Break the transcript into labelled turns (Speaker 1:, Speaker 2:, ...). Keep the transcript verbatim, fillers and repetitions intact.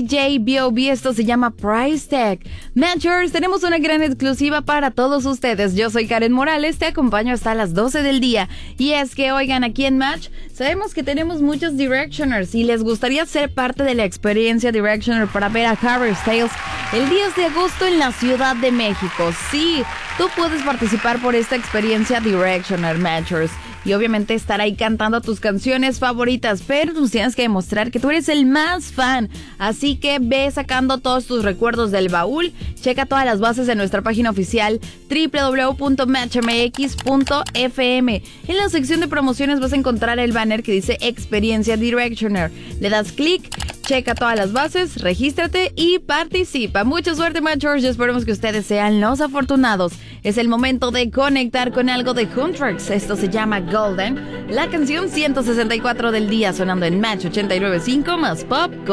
Speaker 1: J B O B. Esto se llama Price Tag. Matchers, tenemos una gran exclusiva para todos ustedes. Yo soy Karen Morales, te acompaño hasta las doce del día. Y es que, oigan, aquí en Match sabemos que tenemos muchos Directioners y les gustaría ser parte de la experiencia Directioner para ver a Harry Styles el diez de agosto en la Ciudad de México. Sí, tú puedes participar por esta experiencia Directioner, Matchers. Y obviamente estar ahí cantando tus canciones favoritas, pero tú tienes que demostrar que tú eres el más fan. Así que ve sacando todos tus recuerdos del baúl. Checa todas las bases en nuestra página oficial doble u doble u doble u punto match m x punto f m. En la sección de promociones vas a encontrar el banner que dice Experiencia Directioner. Le das clic, checa todas las bases, regístrate y participa. Mucha suerte, Matchers, y esperemos que ustedes sean los afortunados. Es el momento de conectar con algo de Huntrix. Esto se llama Golden, la canción ciento sesenta y cuatro del día, sonando en Match ochenta y nueve punto cinco más Pop.